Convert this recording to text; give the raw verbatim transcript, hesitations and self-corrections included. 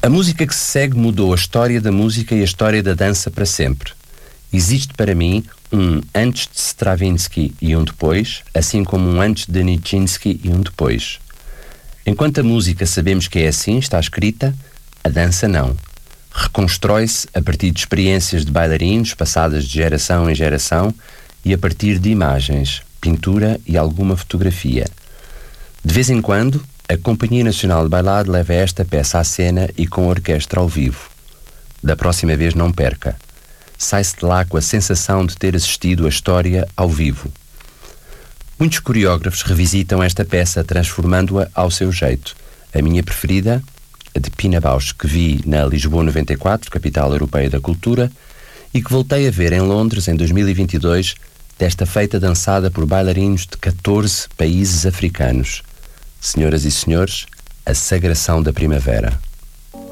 A música que se segue mudou a história da música e a história da dança para sempre. Existe para mim um antes de Stravinsky e um depois, assim como um antes de Nijinsky e um depois. Enquanto a música sabemos que é assim, está escrita, a dança não. Reconstrói-se a partir de experiências de bailarinos passadas de geração em geração e a partir de imagens, pintura e alguma fotografia. De vez em quando, a Companhia Nacional de Bailado leva esta peça à cena e com orquestra ao vivo. Da próxima vez não perca. Sai-se de lá com a sensação de ter assistido a história ao vivo. Muitos coreógrafos revisitam esta peça transformando-a ao seu jeito. A minha preferida, a de Pina Bausch, que vi na Lisboa noventa e quatro, capital europeia da cultura, e que voltei a ver em Londres em dois mil e vinte e dois, desta feita dançada por bailarinos de catorze países africanos. Senhoras e senhores, a sagração da primavera.